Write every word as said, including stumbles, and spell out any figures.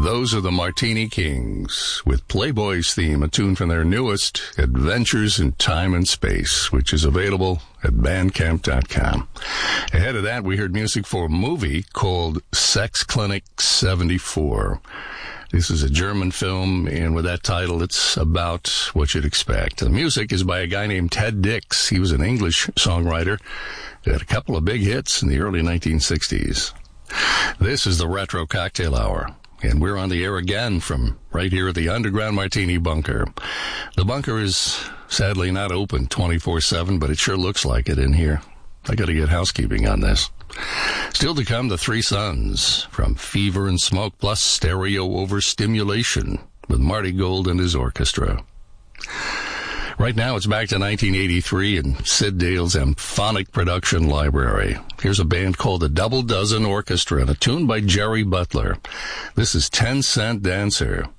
Those are the Martini Kings with Playboy's theme, a tune from their newest, Adventures in Time and Space, which is available at bandcamp dot com. Ahead of that, we heard music for a movie called Sex Clinic seventy-four. This is a German film, and with that title, it's about what you'd expect. The music is by a guy named Ted Dix. He was an English songwriter who had a couple of big hits in the early nineteen sixties. This is the Retro Cocktail Hour. And we're on the air again from right here at the Underground Martini Bunker. The bunker is sadly not open twenty-four seven, but it sure looks like it in here. I got to get housekeeping on this. Still to come, the Three Sons from Fever and Smoke, plus stereo overstimulation with Marty Gold and his orchestra. Right now, it's back to nineteen eighty-three and Sid Dale's Amphonic Production Library. Here's a band called the Double Dozen Orchestra and a tune by Jerry Butler. This is Ten Cent Dancer.